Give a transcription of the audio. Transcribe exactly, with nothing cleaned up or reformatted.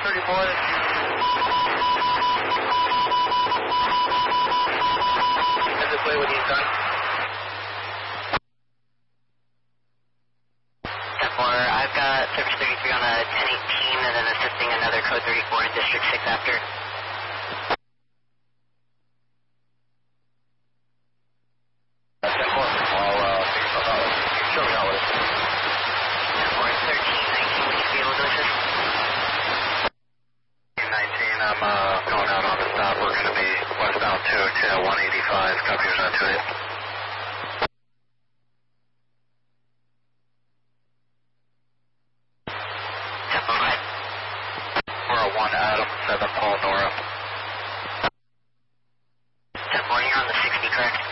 thirty-four. Has it play with you, son? ten four, I've got service thirty-three on a ten eighteen and then assisting another code thirty-four in District six after. ten four, I'll uh, figure stuff out. Show me out with it. ten four, thirteen nineteen, would you be able to assist? nineteen, I'm uh, going out on the stop. We're going to be westbound to channel one eighty-five. Copy, here's on two eight. one Adam, seven Paul Nora. ten four, you're on the sixty, correct?